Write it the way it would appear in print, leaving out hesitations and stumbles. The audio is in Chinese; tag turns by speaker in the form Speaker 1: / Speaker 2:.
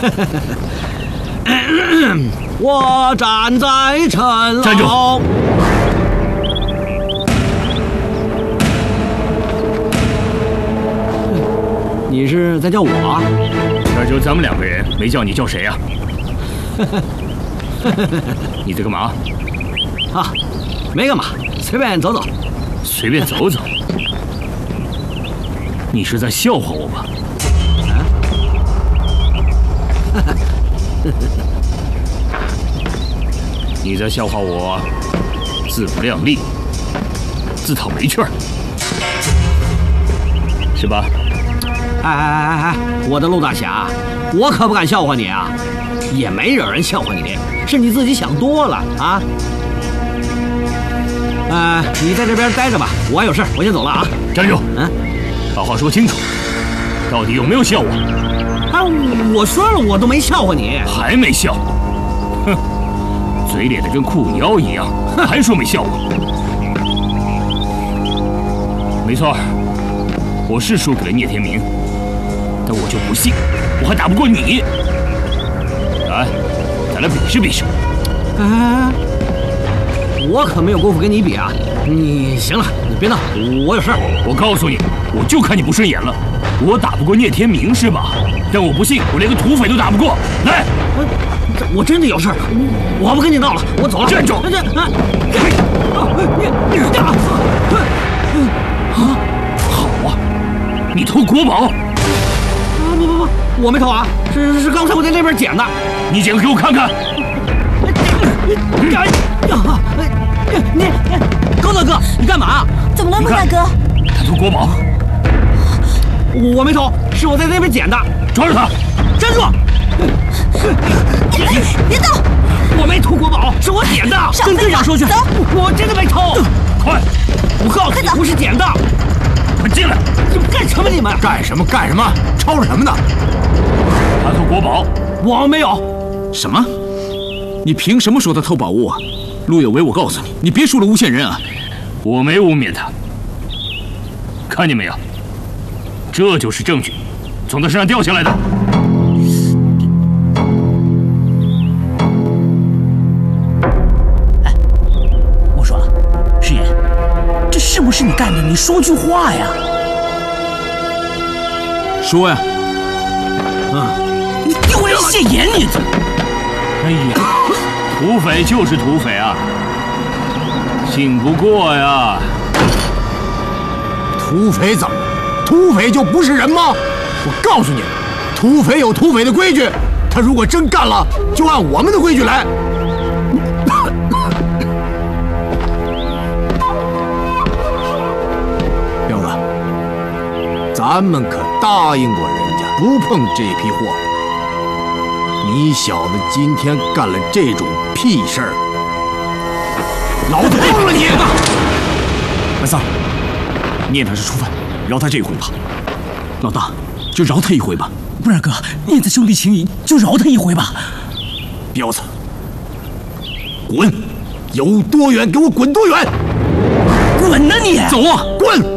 Speaker 1: 我站在陈老。
Speaker 2: 站住！
Speaker 1: 你是在叫我？
Speaker 2: 这就咱们2个人，没叫你叫谁呀？你在干嘛？
Speaker 1: 啊，没干嘛，随便走走。
Speaker 2: 随便走走？你是在笑话我吧？你在笑话我自不量力，自讨没趣儿，是吧？
Speaker 1: 哎，我的陆大侠，我可不敢笑话你啊，也没惹人笑话你，是你自己想多了啊。你在这边待着吧，我有事，我先走了啊。
Speaker 2: 站住！好好说清楚，到底有没有笑我？
Speaker 1: 我说了，我都没笑话你，
Speaker 2: 还没笑？哼，嘴咧得跟裤腰一样，还说没笑我？没错，我是输给了聂天明，但我就不信我还打不过你。来，咱俩比试比试。
Speaker 1: 我可没有功夫跟你比啊！你行了，你别闹，我有事。
Speaker 2: 我告诉你，我就看你不顺眼了。我打不过聂天明是吧？但我不信，我连个土匪都打不过。来，
Speaker 1: 我真的有事，我不跟你闹了，我走了。
Speaker 2: 站住！好啊，你偷国宝？
Speaker 1: 不，我没偷啊，是刚才我在那边捡的。
Speaker 2: 你捡个给我看看。
Speaker 1: 你高大哥，你干嘛？
Speaker 3: 怎么了，陆大哥？
Speaker 2: 他偷国宝。
Speaker 1: 我没偷，是我在那边捡的。
Speaker 2: 抓住他！
Speaker 1: 站住！
Speaker 3: 别动！
Speaker 1: 我没偷国宝，是我捡的。跟队长说去。我真的没偷。
Speaker 2: 快！
Speaker 1: 我告诉你，不是捡的。
Speaker 2: 快进来！
Speaker 1: 你们干什么？你们
Speaker 4: 干什么？干什么？吵什么呢？
Speaker 2: 他偷国宝，
Speaker 1: 我没有。
Speaker 4: 什么？你凭什么说他偷宝物啊？陆有为，我告诉你，你别说了诬陷人啊！
Speaker 2: 我没污蔑他，看见没有？这就是证据，从他身上掉下来的。
Speaker 5: 哎，我说，师爷，这是不是你干的？你说句话呀！
Speaker 4: 说呀！
Speaker 5: 你丢人现眼，你这！
Speaker 2: 哎呀，土匪就是土匪啊，信不过呀。
Speaker 4: 土匪怎么了？土匪就不是人吗？我告诉你，土匪有土匪的规矩，他如果真干了，就按我们的规矩来。彪子，咱们可答应过人家不碰这批货。你小子今天干了这种屁事儿，老子崩了你！
Speaker 6: 白三，聂他是初犯，饶他这一回吧。老大，就饶他一回吧。
Speaker 5: 不然哥，聂子兄弟情谊，就饶他一回吧。
Speaker 4: 彪子，滚！有多远给我滚多远！
Speaker 5: 滚呐你！
Speaker 4: 走啊，滚！